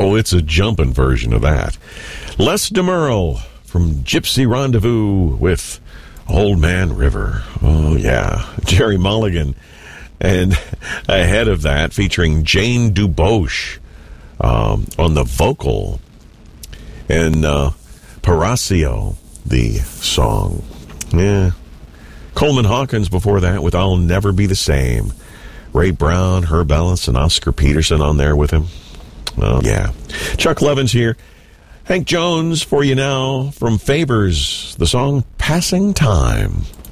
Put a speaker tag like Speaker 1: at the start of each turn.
Speaker 1: Oh, it's a jumping version of that. Les DeMurle from Gypsy Rendezvous with Old Man River. Oh, yeah. Jerry Mulligan. And ahead of that, featuring Jane DuBois on the vocal. And Parasio, the song. Yeah. Coleman Hawkins before that with I'll Never Be the Same. Ray Brown, Herb Ellis, and Oscar Peterson on there with him. Yeah. Chuck Levins here. Hank Jones for you now from Favors, the song Passing Time.